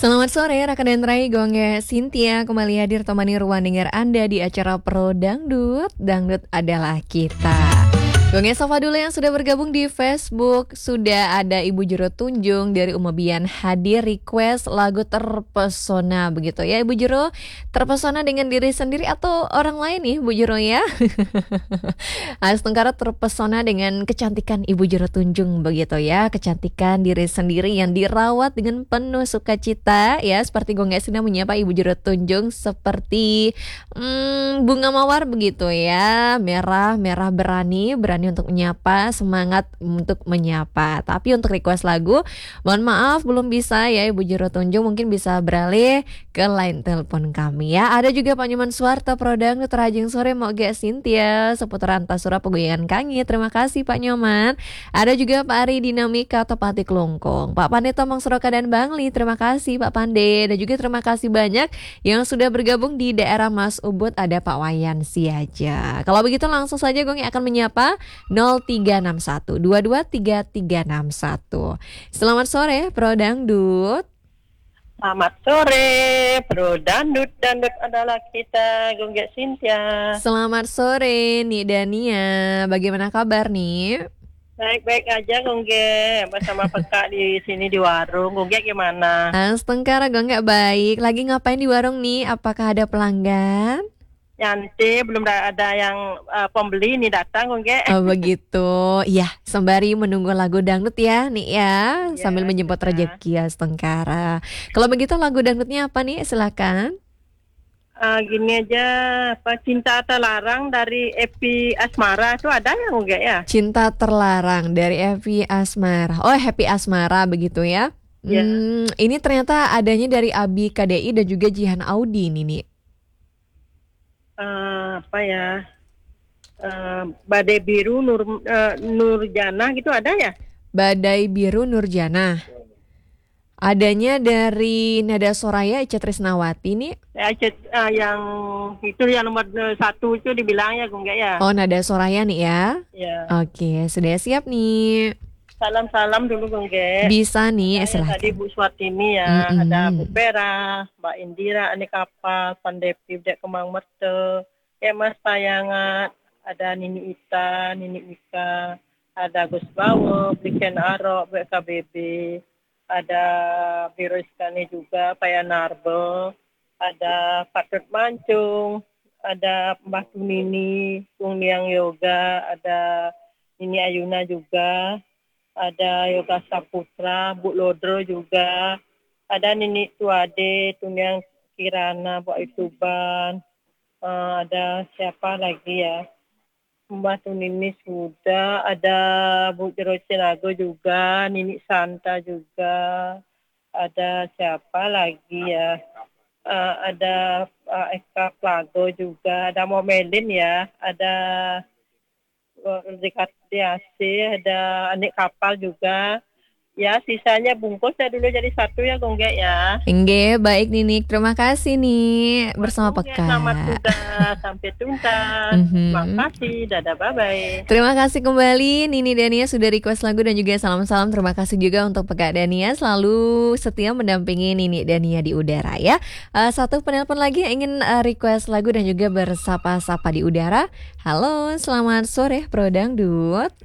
Selamat sore rekan dan Rai Gongge Cynthia kembali hadir temani ruang dengar Anda di acara Pro Dangdut. Dangdut adalah kita. Gongge sapa dulu yang sudah bergabung di Facebook. Sudah ada Ibu Jero Tunjung dari Umabian hadir request lagu Terpesona begitu ya Ibu Jero. Terpesona dengan diri sendiri atau orang lain nih Ibu Jero ya? Ais Tengkara terpesona dengan kecantikan Ibu Jero Tunjung begitu ya. Kecantikan diri sendiri yang dirawat dengan penuh sukacita ya. Seperti Gongge sedang menyapa Ibu Jero Tunjung seperti bunga mawar begitu ya. Merah berani untuk menyapa, semangat untuk menyapa. Tapi untuk request lagu, mohon maaf belum bisa ya Ibu Jero Tunjung, mungkin bisa beralih ke line telepon kami ya. Ada juga Pak Nyoman Suwarta Prodang Terajeng Sore mau Gak Cynthia seputar Antasura Pegoyangan Kangi. Terima kasih Pak Nyoman. Ada juga Pak Ari Dinamika Tepati Kelungkung, Pak Pande Tomang Soroka dan Bangli. Terima kasih Pak Pande. Dan juga terima kasih banyak yang sudah bergabung di daerah Mas Ubud. Ada Pak Wayan Siaja. Kalau begitu langsung saja gue akan menyapa 0361 223361. Selamat sore Pro Dangdut. Selamat sore, Pro Dangdut adalah kita, Gongge Cynthia. Selamat sore Nik Dania. Bagaimana kabar nih? Baik-baik aja Gongge, bersama Peka di sini di warung. Gongge gimana? Astengkara Gongge baik. Lagi ngapain di warung nih? Apakah ada pelanggan? Nanti belum ada yang pembeli nih datang Gongge. Oh begitu. Ya, sembari menunggu lagu dangdut ya nih ya, sambil menjemput rezeki ya Astengkara. Kalau begitu lagu dangdutnya apa nih? Silakan. Gini aja, apa Cinta Terlarang dari Epi Asmara itu ada ya Gongge ya? Cinta Terlarang dari Epi Asmara. Oh, Happy Asmara begitu ya? Ya. Ini ternyata adanya dari Abi KDI dan juga Jihan Audi nih. Apa ya? Badai Biru Nurjana gitu ada ya? Badai Biru Nurjana. Adanya dari Nada Soraya Ica Trisnawati nih. Yang itu yang nomor 1 itu dibilangnya Gongge ya. Oh, Nada Soraya nih ya. Ya. Oke, sudah siap nih. Salam dulu Gongge. Bisa nih, silakan. Tadi Bu Suwartini ya, ada Bu Pera, Mbak Indira, Ane Kapal, Pandepi, Dek Kemang Merte, Mas Tayangat, ada Nini Ita, Nini Ika, ada Gus Bawo, Biken Arok, BKBB, ada Biro Iskani juga, Paya Narbo, ada Patut Mancung, ada Mbak Tunini, Tung Liang Yoga, ada Nini Ayuna juga, ada Yoga Saputra, Bu Lodro juga, ada Nini Tuade, Tunyang Kirana, Bu Ituban, ada siapa lagi ya, Mbak Tunini sudah, ada Bu Jero Cinago juga, Nini Santa juga, ada siapa lagi ya, ada Eka Plago juga, ada Momelin ya, ada Dekat Diasi, ada Anik Kapal juga. Ya, sisanya bungkus ya dulu jadi 1 ya Gongge ya. Enggak, baik Ninik. Terima kasih nih bersama Peka. Selamat sudah sampai tuntas. Terima kasih. Dadah, bye-bye. Terima kasih kembali Nini Dania sudah request lagu dan juga salam-salam. Terima kasih juga untuk Peka Dania selalu setia mendampingi Nini Dania di udara ya. Satu penelpon lagi yang ingin request lagu dan juga bersapa-sapa di udara. Halo, selamat sore Pro Dangdut.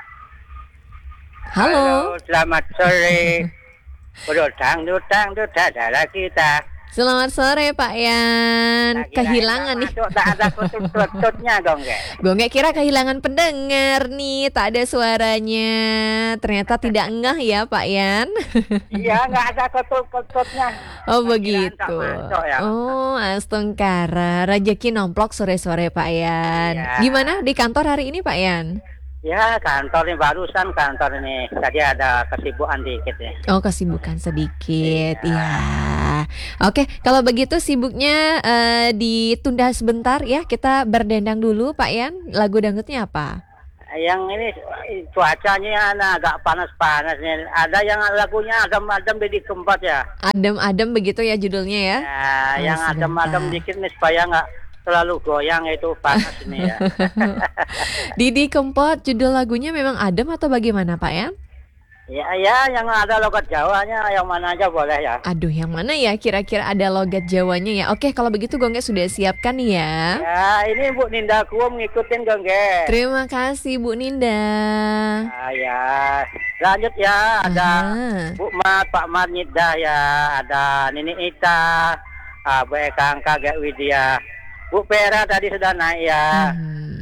Halo, selamat sore. Pro Dangdut adalah kita. Selamat sore Pak Yan. Kehilangan nih. Tak ada kutut-kututnya Gongge. Gongge kira kehilangan pendengar nih, tak ada suaranya. Ternyata tidak ngeh ya Pak Yan. Iya, nggak ada kutut-kututnya. Oh begitu. Ya. Oh, Astengkara. Rezeki nomplok sore-sore Pak Yan. Ya. Gimana di kantor hari ini Pak Yan? Ya, kantor ini barusan kantor ini. Tadi ada kesibukan dikit ya. Oh, kesibukan sedikit. Ya. Oke, kalau begitu sibuknya ditunda sebentar ya. Kita berdendang dulu Pak Yan. Lagu dangdutnya apa? Yang ini cuacanya agak panas-panas nih. Ada yang lagunya adem-adem di Kempot ya. Adem-adem begitu ya judulnya ya. Ya, yang adem-adem dikit nih supaya nggak terlalu goyang itu panas ini ya. Didi Kempot, judul lagunya memang adem atau bagaimana Pak Yan? Ya, yang ada logat Jawanya, yang mana aja boleh ya. Aduh, yang mana ya kira-kira ada logat Jawanya ya? Oke, kalau begitu Gongge sudah siapkan ya. Ya, ini Bu Ninda Kuom ngikutin Gongge. Terima kasih Bu Ninda. Ya, lanjut ya. Ada Aha. Bu Mat, Pak Mat Nyidah ya. Ada Nini Ita, Bu Eka Angka Gak Widya. Bu Pera tadi sudah naik ya.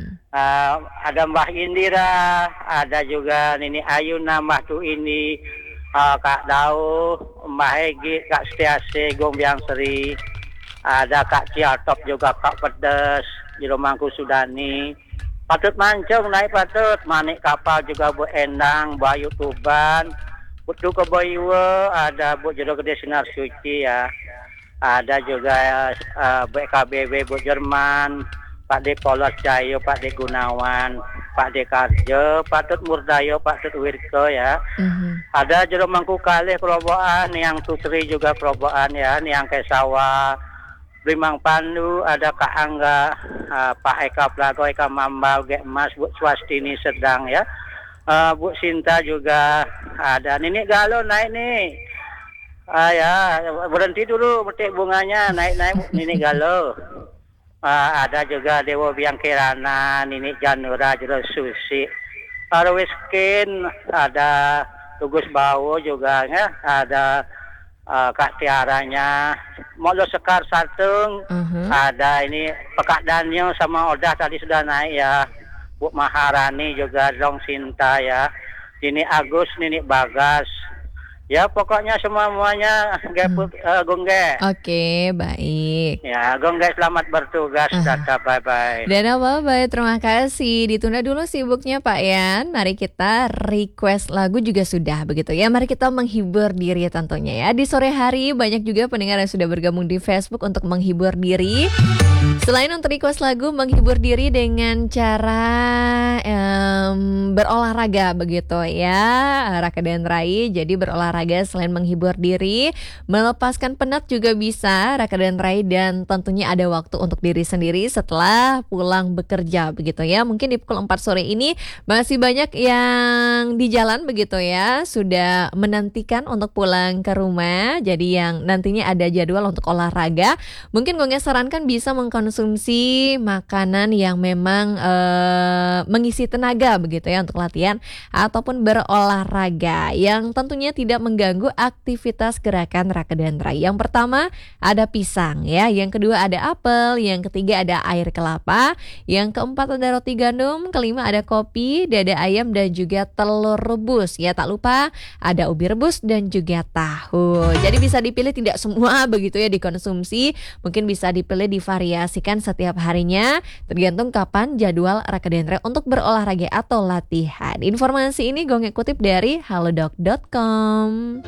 Ada Mbah Indira, ada juga Nini Ayuna, Mbah Tu ini, Kak Dau, Mbah Hegi, Kak Setiase, Gombyang Seri, ada Kak Ciatop juga, Kak Pedes, Jeromangku Sudani, Patut Mancung naik Patut, Manik Kapal juga Bu Endang, Bu Ayu Tuban, Bu Duko Boywe, ada Bu Jodoh Gede Sinar Suci ya, ada juga Bu KBB, Bu Jerman, Pak D Polos Cayo, Pak D Gunawan, Pak D Karjo, Pak Tut Murdayo, Pak Tut Wirko ya. Ada Jero Mangku Kalih Peroboan, yang Tutri juga Peroboan ya, yang Kesawa, Brimang Pandu, ada Kak Angga, Pak Eka Plago, Eka Mambal, Gek Mas, Bu Swastini Sedang ya. Bu Sinta juga ada. Nini Galo naik nih. Ya, berhenti dulu petik bunganya, naik-naik Bu Nini Galo. Ada juga Dewa Biang Kirana, Nini Janura, Jero Susi, Arwiskin, ada Tugus Bawo juga ya, ada Kak Tiaranya, Molo Sekar Sartung, ada ini Pekak Danyo sama Odah tadi sudah naik ya, Bu Maharani juga, Dong Sinta ya, Nini Agus, Nini Bagas. Ya pokoknya semuanya Gongge. Oke, baik. Ya Gongge selamat bertugas. Data bye-bye. Dan bye-bye, terima kasih. Ditunda dulu sibuknya Pak Yan. Mari kita request lagu juga sudah begitu ya. Mari kita menghibur diri tentunya ya. Di sore hari banyak juga pendengar yang sudah bergabung di Facebook untuk menghibur diri. Selain untuk request lagu, menghibur diri dengan cara berolahraga begitu ya, Raka dan Rai. Jadi berolahraga selain menghibur diri, melepaskan penat juga bisa Raka dan Rai, dan tentunya ada waktu untuk diri sendiri setelah pulang bekerja begitu ya. Mungkin di pukul 4 sore ini masih banyak yang di jalan begitu ya, sudah menantikan untuk pulang ke rumah. Jadi yang nantinya ada jadwal untuk olahraga, mungkin Gongge sarankan bisa mengkonsumsi makanan yang memang mengisi tenaga begitu ya untuk latihan ataupun berolahraga yang tentunya tidak mengganggu aktivitas gerakan Raka dan Rai. Yang pertama ada pisang ya, yang kedua ada apel, yang ketiga ada air kelapa, yang keempat ada roti gandum, kelima ada kopi, dada ayam dan juga telur rebus ya. Tak lupa ada ubi rebus dan juga tahu. Jadi bisa dipilih, tidak semua begitu ya dikonsumsi, mungkin bisa dipilih divariasikan setiap harinya tergantung kapan jadwal Raka dan Rai untuk berolahraga atau latihan. Informasi ini Gongge kutip dari halodoc.com.